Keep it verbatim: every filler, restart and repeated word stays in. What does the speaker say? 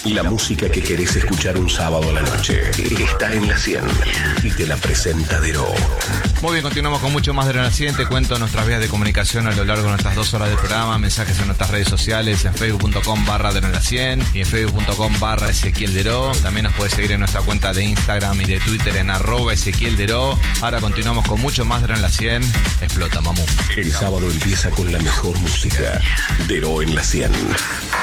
La música que querés escuchar un sábado a la noche está en La cien y te la presenta Dero. Muy bien, continuamos con mucho más de La cien. Te cuento nuestras vías de comunicación a lo largo de nuestras dos horas de programa. Mensajes en nuestras redes sociales, en facebook punto com barra de La cien y en facebook punto com barra Ezequiel Dero. También nos puedes seguir en nuestra cuenta de Instagram y de Twitter en arroba Ezequiel Dero. Ahora continuamos con mucho más de La cien. Explota, mamú. El sábado empieza con la mejor música. Dero en La cien.